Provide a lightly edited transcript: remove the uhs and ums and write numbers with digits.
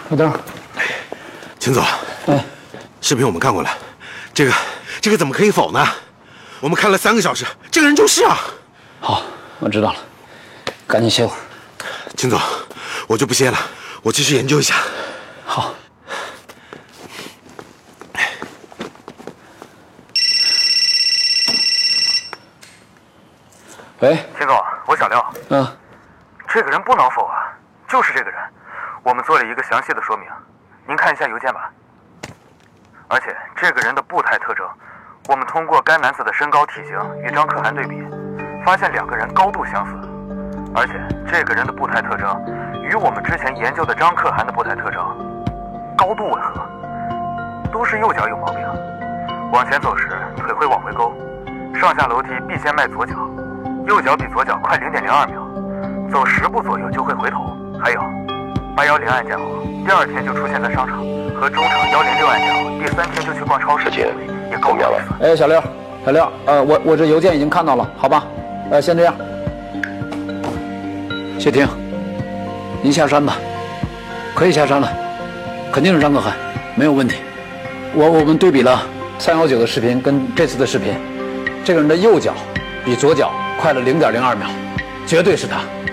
老邓， 秦总，视频我们看过了，这个怎么可以否呢？我们看了3个小时，这个人就是啊。 好，我知道了，赶紧歇会儿。 秦总，我就不歇了，我继续研究一下。 好。喂， 秦总，我小廖。这个人不能否啊，就是这个人。我们做了一个详细的说明，您看一下邮件吧。而且这个人的步态特征，我们通过该男子的身高体型与张可汗对比，发现2个人高度相似。而且这个人的步态特征与我们之前研究的张可汗的步态特征高度吻合，都是右脚有毛病。往前走时腿会往回勾，上下楼梯必先迈左脚，右脚比左脚快0.02秒，走10步左右就会回头。还有810案件后，第2天就出现在商场和中场106案件后，第3天就去逛超市，也高了。 哎，小廖，我这邮件已经看到了，好吧？先这样。谢霆，您下山吧，可以下山了，肯定是张可汗，没有问题。我们对比了319的视频跟这次的视频，这个人的右脚比左脚快了0.02秒，绝对是他。